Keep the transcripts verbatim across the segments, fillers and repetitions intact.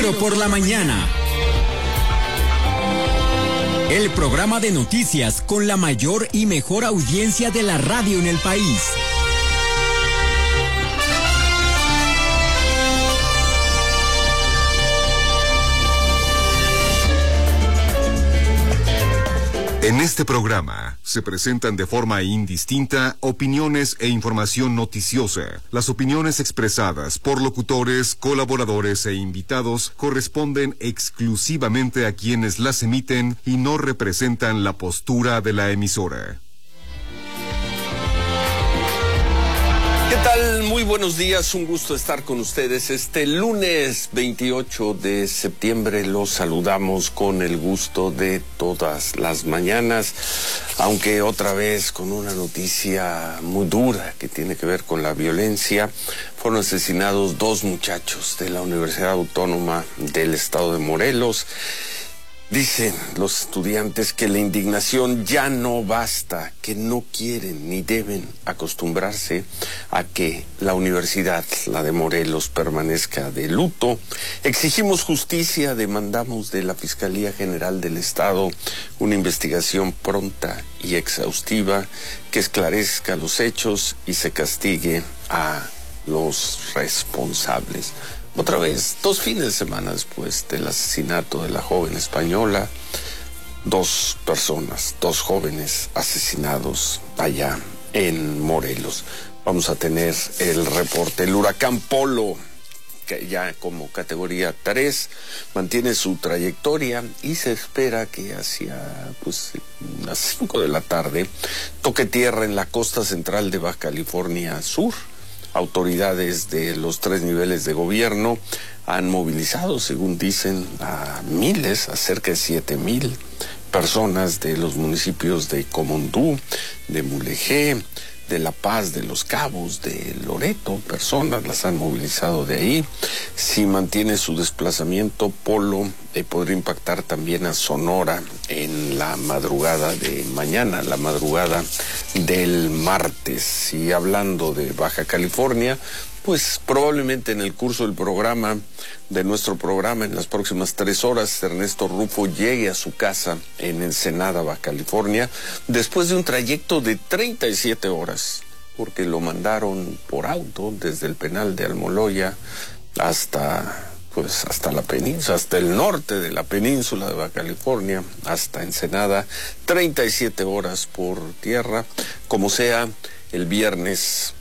Ciro por la mañana. El programa de noticias con la mayor y mejor audiencia de la radio en el país. En este programa se presentan de forma indistinta opiniones e información noticiosa. Las opiniones expresadas por locutores, colaboradores e invitados corresponden exclusivamente a quienes las emiten y no representan la postura de la emisora. ¿Qué tal? Muy buenos días, un gusto estar con ustedes. Este lunes veintiocho de septiembre los saludamos con el gusto de todas las mañanas, aunque otra vez con una noticia muy dura que tiene que ver con la violencia. Fueron asesinados dos muchachos de la Universidad Autónoma del Estado de Morelos. Dicen los estudiantes que la indignación ya no basta, que no quieren ni deben acostumbrarse a que la universidad, la de Morelos, permanezca de luto. Exigimos justicia, demandamos de la Fiscalía General del Estado una investigación pronta y exhaustiva que esclarezca los hechos y se castigue a los responsables. Otra vez, dos fines de semana después del asesinato de la joven española, dos personas, dos jóvenes asesinados allá en Morelos. Vamos a tener el reporte. El huracán Polo, que ya como categoría tres, mantiene su trayectoria y se espera que hacia pues las cinco de la tarde toque tierra en la costa central de Baja California Sur. Autoridades de los tres niveles de gobierno han movilizado, según dicen, a miles, a cerca de siete mil personas de los municipios de Comondú, de Mulegé, de La Paz, de Los Cabos, de Loreto. Personas las han movilizado de ahí. Si mantiene su desplazamiento, Polo eh, podría impactar también a Sonora en la madrugada de mañana, la madrugada del martes. Y hablando de Baja California, pues probablemente en el curso del programa, de nuestro programa, en las próximas tres horas, Ernesto Rufo llegue a su casa en Ensenada, Baja California, después de un trayecto de treinta y siete horas, porque lo mandaron por auto desde el penal de Almoloya hasta, pues, hasta la península, hasta el norte de la península de Baja California, hasta Ensenada, treinta y siete horas por tierra. Como sea, el viernes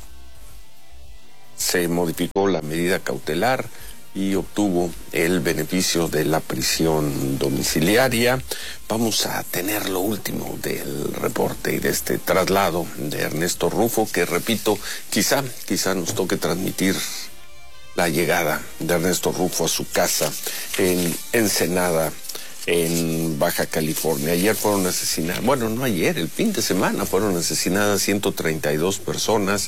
se modificó la medida cautelar y obtuvo el beneficio de la prisión domiciliaria. Vamos a tener lo último del reporte y de este traslado de Ernesto Rufo, que repito, quizá, quizá nos toque transmitir la llegada de Ernesto Rufo a su casa en Ensenada, en Baja California. Ayer fueron asesinadas, bueno, no ayer, el fin de semana fueron asesinadas ciento treinta y dos personas.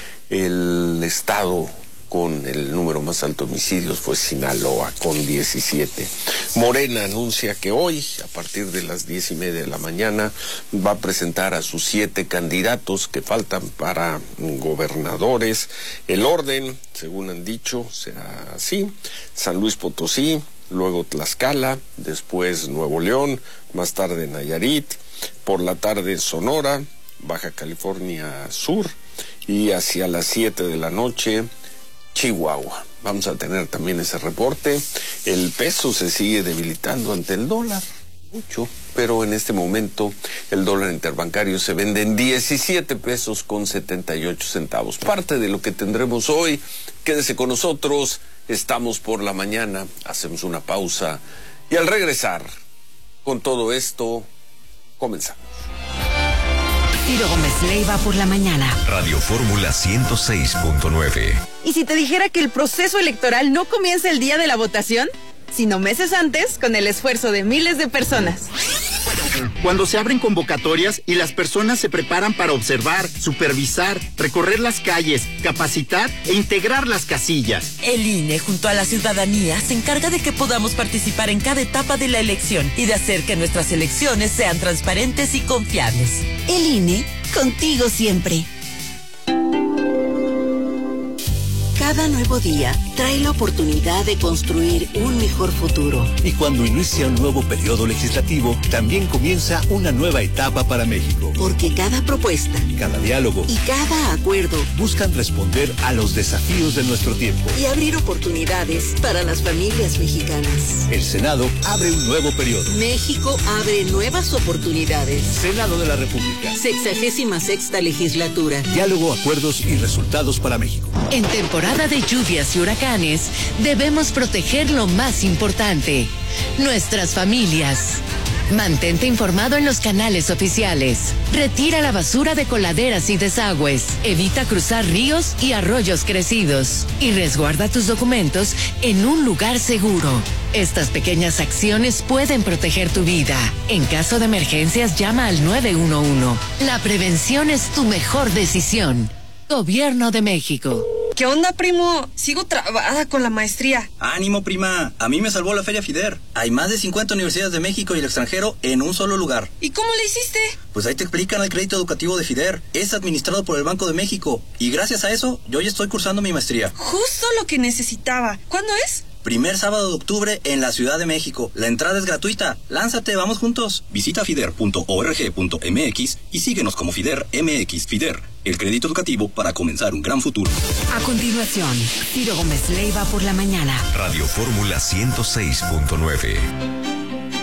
El estado con el número más alto de homicidios fue Sinaloa, con diecisiete. Morena anuncia que hoy, a partir de las diez y media de la mañana, va a presentar a sus siete candidatos que faltan para gobernadores. El orden, según han dicho, será así: San Luis Potosí, luego Tlaxcala, después Nuevo León, más tarde Nayarit, por la tarde Sonora, Baja California Sur, y hacia las siete de la noche, Chihuahua. Vamos a tener también ese reporte. El peso se sigue debilitando ante el dólar, mucho, pero en este momento el dólar interbancario se vende en diecisiete pesos con setenta y ocho centavos. Parte de lo que tendremos hoy. Quédese con nosotros, estamos por la mañana, hacemos una pausa y al regresar con todo esto, comenzamos. Ciro Gómez Leiva por la mañana. Radio Fórmula ciento seis punto nueve. ¿Y si te dijera que el proceso electoral no comienza el día de la votación, sino meses antes, con el esfuerzo de miles de personas? Cuando se abren convocatorias y las personas se preparan para observar, supervisar, recorrer las calles, capacitar e integrar las casillas. El I N E, junto a la ciudadanía, se encarga de que podamos participar en cada etapa de la elección y de hacer que nuestras elecciones sean transparentes y confiables. El I N E, contigo siempre. Cada nuevo día trae la oportunidad de construir un mejor futuro. Y cuando inicia un nuevo periodo legislativo, también comienza una nueva etapa para México. Porque cada propuesta, cada diálogo y cada acuerdo buscan responder a los desafíos de nuestro tiempo y abrir oportunidades para las familias mexicanas. El Senado abre un nuevo periodo. México abre nuevas oportunidades. Senado de la República. Sexagésima sexta legislatura. Diálogo, acuerdos y resultados para México. En temporada de lluvias y huracanes, debemos proteger lo más importante, nuestras familias. Mantente informado en los canales oficiales. Retira la basura de coladeras y desagües. Evita cruzar ríos y arroyos crecidos. Y resguarda tus documentos en un lugar seguro. Estas pequeñas acciones pueden proteger tu vida. En caso de emergencias, llama al nueve uno uno. La prevención es tu mejor decisión. Gobierno de México. ¿Qué onda, primo? Sigo trabada con la maestría. Ánimo, prima. A mí me salvó la Feria FIDER. Hay más de cincuenta universidades de México y el extranjero en un solo lugar. ¿Y cómo le hiciste? Pues ahí te explican el crédito educativo de FIDER. Es administrado por el Banco de México. Y gracias a eso, yo ya estoy cursando mi maestría. Justo lo que necesitaba. ¿Cuándo es? Primer sábado de octubre en la Ciudad de México. La entrada es gratuita. Lánzate, vamos juntos. Visita fider punto org punto m x y síguenos como FIDER M X. FIDER, el crédito educativo para comenzar un gran futuro. A continuación, Ciro Gómez Leiva por la mañana. Radio Fórmula ciento seis punto nueve.